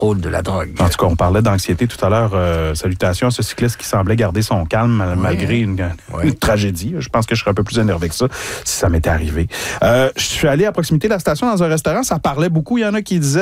contrôle de la drogue. En tout cas, on parlait d'anxiété tout à l'heure. Salutations à ce cycliste qui semblait garder son calme malgré une tragédie. Je pense que je serais un peu plus énervé que ça si ça m'était arrivé. Je suis allé à proximité de la station dans un restaurant. Ça parlait beaucoup. Il y en a qui disaient